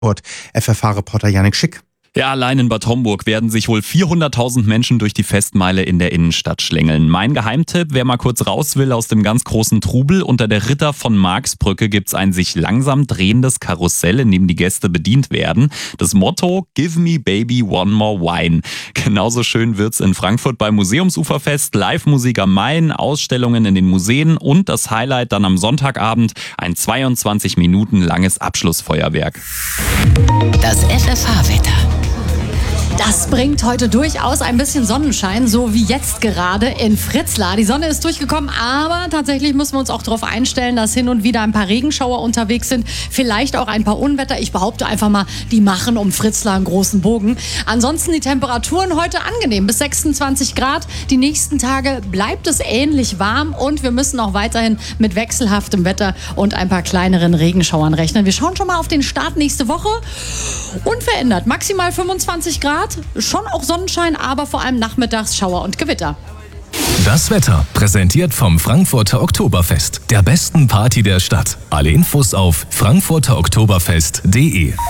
FFH-Reporter Janik Schick. Ja, allein in Bad Homburg werden sich wohl 400.000 Menschen durch die Festmeile in der Innenstadt schlängeln. Mein Geheimtipp, wer mal kurz raus will aus dem ganz großen Trubel, unter der Ritter von Marxbrücke gibt's ein sich langsam drehendes Karussell, in dem die Gäste bedient werden. Das Motto, Give me baby one more wine. Genauso schön wird's in Frankfurt beim Museumsuferfest, Live-Musik am Main, Ausstellungen in den Museen und das Highlight dann am Sonntagabend, ein 22 Minuten langes Abschlussfeuerwerk. Das FFH-Wetter. Das bringt heute durchaus ein bisschen Sonnenschein, so wie jetzt gerade in Fritzlar. Die Sonne ist durchgekommen, aber tatsächlich müssen wir uns auch darauf einstellen, dass hin und wieder ein paar Regenschauer unterwegs sind. Vielleicht auch ein paar Unwetter. Ich behaupte einfach mal, die machen um Fritzlar einen großen Bogen. Ansonsten die Temperaturen heute angenehm, bis 26 Grad. Die nächsten Tage bleibt es ähnlich warm und wir müssen auch weiterhin mit wechselhaftem Wetter und ein paar kleineren Regenschauern rechnen. Wir schauen schon mal auf den Start nächste Woche. Unverändert, maximal 25 Grad. Schon auch Sonnenschein, aber vor allem nachmittags Schauer und Gewitter. Das Wetter präsentiert vom Frankfurter Oktoberfest, der besten Party der Stadt. Alle Infos auf frankfurteroktoberfest.de.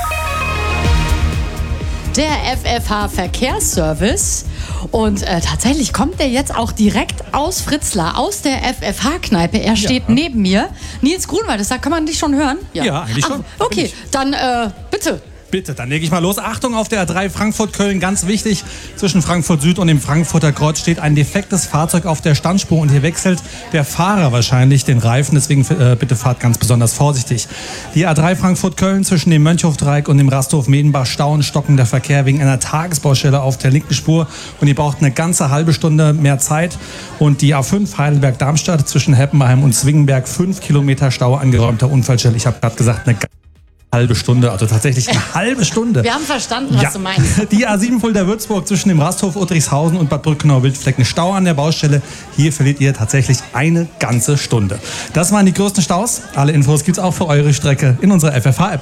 Der FFH-Verkehrsservice. Und tatsächlich kommt der jetzt auch direkt aus Fritzlar, aus der FFH-Kneipe. Er steht neben mir. Nils Grunwald, kann man dich schon hören? Ja, eigentlich schon. Okay, dann bitte. Bitte, dann lege ich mal los. Achtung, auf der A3 Frankfurt-Köln, ganz wichtig, zwischen Frankfurt Süd und dem Frankfurter Kreuz steht ein defektes Fahrzeug auf der Standspur und hier wechselt der Fahrer wahrscheinlich den Reifen, deswegen bitte fahrt ganz besonders vorsichtig. Die A3 Frankfurt-Köln zwischen dem Mönchhofdreieck und dem Rasthof Medenbach stauen stockender Verkehr wegen einer Tagesbaustelle auf der linken Spur und ihr braucht eine ganze halbe Stunde mehr Zeit und die A5 Heidelberg-Darmstadt zwischen Heppenheim und Zwingenberg 5 Kilometer Stau, angeräumter Unfallstelle. Ich habe gerade gesagt, eine halbe Stunde, also tatsächlich eine halbe Stunde. Wir haben verstanden, was du meinst. Die A7 Fulda-Würzburg zwischen dem Rasthof Uttrichshausen und Bad Brückenau-Wildflecken. Stau an der Baustelle. Hier verliert ihr tatsächlich eine ganze Stunde. Das waren die größten Staus. Alle Infos gibt's auch für eure Strecke in unserer FFH-App.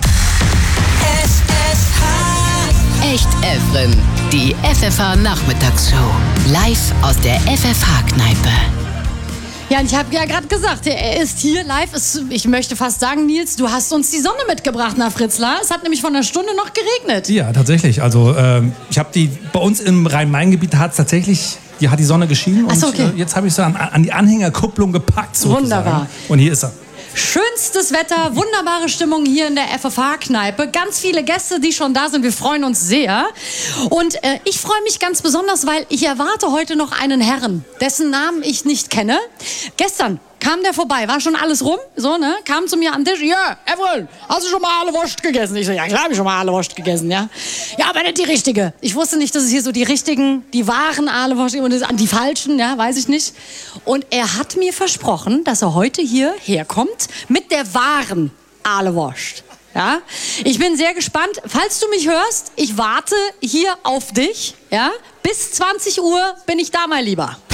Echt Evren, die FFH-Nachmittagsshow. Live aus der FFH-Kneipe. Ja, und ich habe ja gerade gesagt, er ist hier live. Ich möchte fast sagen, Nils, du hast uns die Sonne mitgebracht nach Fritzlar. Es hat nämlich von einer Stunde noch geregnet. Ja, tatsächlich. Also ich habe bei uns im Rhein-Main-Gebiet hat die Sonne geschienen. Und okay. Jetzt habe ich sie an die Anhängerkupplung gepackt sozusagen. Wunderbar. Und hier ist er. Schönstes Wetter, wunderbare Stimmung hier in der FFH-Kneipe. Ganz viele Gäste, die schon da sind. Wir freuen uns sehr. Und ich freue mich ganz besonders, weil ich erwarte heute noch einen Herrn, dessen Namen ich nicht kenne. Gestern kam der vorbei, war schon alles rum, so, ne? Kam zu mir am Tisch, ja, Evren, hast du schon mal alle Wurst gegessen? Ich so, ja klar, habe ich schon mal alle Wurst gegessen, ja. Ja, aber nicht die richtige. Ich wusste nicht, dass es hier so die richtigen, die wahren alle Wurst und die falschen, ja, weiß ich nicht. Und er hat mir versprochen, dass er heute hierher kommt mit der wahren Ahlewurst. Ja, ich bin sehr gespannt. Falls du mich hörst, ich warte hier auf dich, ja. Bis 20 Uhr bin ich da, mein Lieber.